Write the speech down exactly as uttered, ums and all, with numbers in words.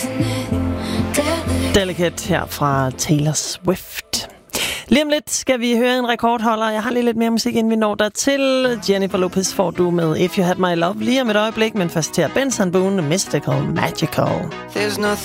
Delicate her fra Taylor Swift. Lige om lidt skal vi høre en rekordholder. Jeg har lige lidt mere musik, inden vi når dertil. Jennifer Lopez får du med If You Had My Love lige om et øjeblik, men først til Benson Boone, Mystical Magical.